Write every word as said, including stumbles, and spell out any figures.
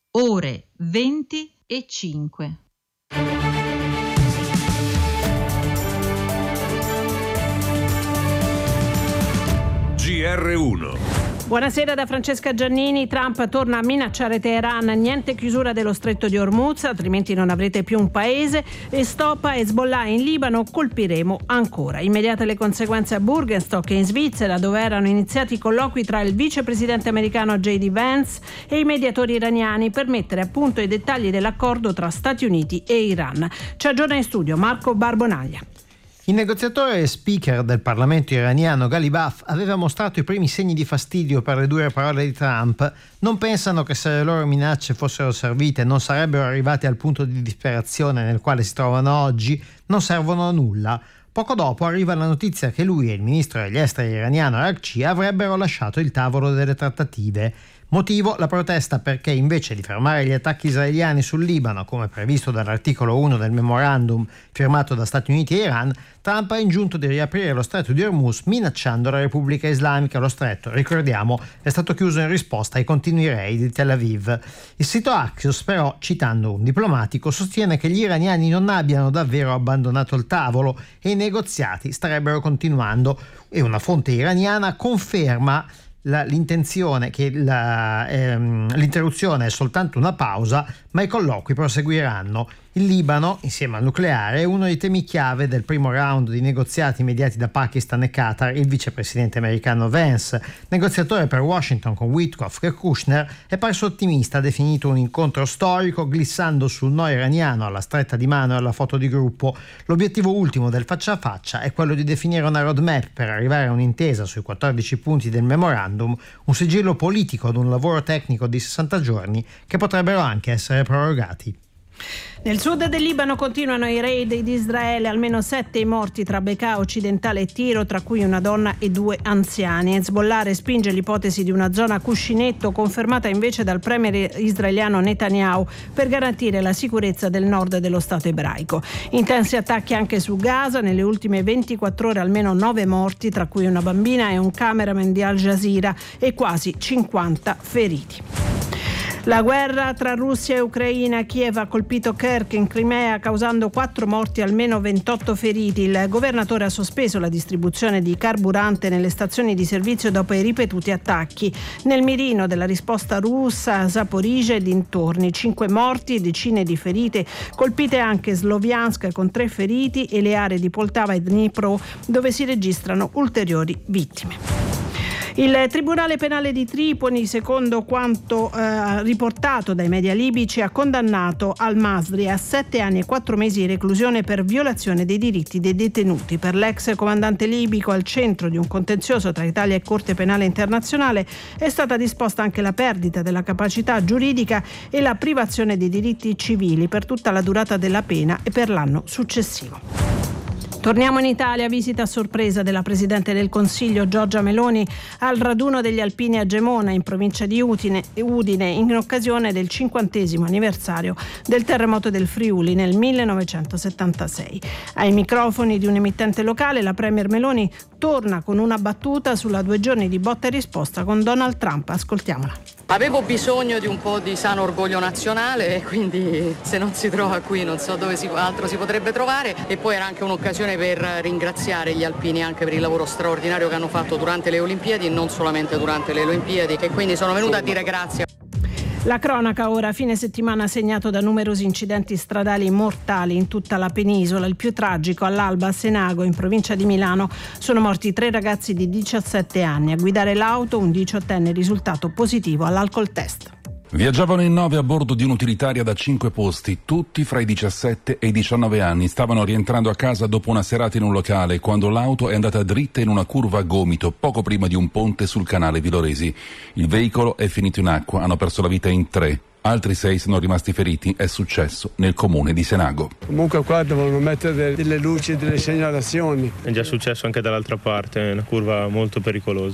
ore venti e cinque. G R uno. Buonasera da Francesca Giannini. Trump torna a minacciare Teheran, niente chiusura dello stretto di Hormuz, altrimenti non avrete più un paese, e stop a Hezbollah in Libano, colpiremo ancora. Immediate le conseguenze a Burgenstock in Svizzera, dove erano iniziati i colloqui tra il vicepresidente americano J D Vance e i mediatori iraniani per mettere a punto i dettagli dell'accordo tra Stati Uniti e Iran. Ci aggiorna in studio Marco Barbonaglia. Il negoziatore e speaker del Parlamento iraniano Ghalibaf aveva mostrato i primi segni di fastidio per le dure parole di Trump. Non pensano che se le loro minacce fossero servite non sarebbero arrivati al punto di disperazione nel quale si trovano oggi, non servono a nulla. Poco dopo arriva la notizia che lui e il ministro degli esteri iraniano Araghchi avrebbero lasciato il tavolo delle trattative. Motivo la protesta, perché invece di fermare gli attacchi israeliani sul Libano, come previsto dall'articolo uno del memorandum firmato da Stati Uniti e Iran, Trump ha ingiunto di riaprire lo stretto di Hormuz minacciando la Repubblica Islamica. Lo stretto, ricordiamo, è stato chiuso in risposta ai continui raid di Tel Aviv. Il sito Axios, però, citando un diplomatico, sostiene che gli iraniani non abbiano davvero abbandonato il tavolo e i negoziati starebbero continuando, e una fonte iraniana conferma La, l'intenzione che la, ehm, l'interruzione è soltanto una pausa, ma i colloqui proseguiranno. Il Libano, insieme al nucleare, è uno dei temi chiave del primo round di negoziati mediati da Pakistan e Qatar. Il vicepresidente americano Vance, negoziatore per Washington con Witkoff e Kushner, è parso ottimista, ha definito un incontro storico, glissando sul no iraniano alla stretta di mano e alla foto di gruppo. L'obiettivo ultimo del faccia a faccia è quello di definire una roadmap per arrivare a un'intesa sui quattordici punti del memorandum, un sigillo politico ad un lavoro tecnico di sessanta giorni che potrebbero anche essere prorogati. Nel sud del Libano continuano i raid di Israele, almeno sette i morti tra Bekaa occidentale e Tiro, tra cui una donna e due anziani. Hezbollah respinge l'ipotesi di una zona cuscinetto, confermata invece dal premier israeliano Netanyahu, per garantire la sicurezza del nord dello Stato ebraico. Intensi attacchi anche su Gaza, nelle ultime ventiquattro ore almeno nove morti, tra cui una bambina e un cameraman di Al Jazeera, e quasi cinquanta feriti. La guerra tra Russia e Ucraina. Kiev ha colpito Kerch in Crimea, causando quattro morti e almeno ventotto feriti. Il governatore ha sospeso la distribuzione di carburante nelle stazioni di servizio dopo i ripetuti attacchi. Nel mirino della risposta russa a Zaporizhzhia e dintorni, cinque morti e decine di ferite. Colpite anche Sloviansk con tre feriti e le aree di Poltava e Dnipro, dove si registrano ulteriori vittime. Il Tribunale Penale di Tripoli, secondo quanto eh, riportato dai media libici, ha condannato Al-Masri a sette anni e quattro mesi di reclusione per violazione dei diritti dei detenuti. Per l'ex comandante libico, al centro di un contenzioso tra Italia e Corte Penale Internazionale, è stata disposta anche la perdita della capacità giuridica e la privazione dei diritti civili per tutta la durata della pena e per l'anno successivo. Torniamo in Italia, visita a sorpresa della Presidente del Consiglio Giorgia Meloni al raduno degli Alpini a Gemona, in provincia di Udine, Udine in occasione del cinquantesimo anniversario del terremoto del Friuli nel millenovecentosettantasei. Ai microfoni di un emittente locale, la Premier Meloni torna con una battuta sulla due giorni di botta e risposta con Donald Trump. Ascoltiamola. Avevo bisogno di un po' di sano orgoglio nazionale e quindi se non si trova qui non so dove si, altro si potrebbe trovare, e poi era anche un'occasione per ringraziare gli alpini anche per il lavoro straordinario che hanno fatto durante le Olimpiadi e non solamente durante le Olimpiadi, e quindi sono venuta a dire grazie. La cronaca ora, fine settimana segnato da numerosi incidenti stradali mortali in tutta la penisola. Il più tragico all'alba a Senago, in provincia di Milano. Sono morti tre ragazzi di diciassette anni. A guidare l'auto un diciottenne risultato positivo all'alcol test. Viaggiavano in nove a bordo di un'utilitaria da cinque posti, tutti fra i diciassette e i diciannove anni. Stavano rientrando a casa dopo una serata in un locale, quando l'auto è andata dritta in una curva a gomito, poco prima di un ponte sul canale Viloresi. Il veicolo è finito in acqua, hanno perso la vita in tre. Altri sei sono rimasti feriti. È successo nel comune di Senago. Comunque qua devono mettere delle luci e delle segnalazioni. È già successo anche dall'altra parte, è una curva molto pericolosa.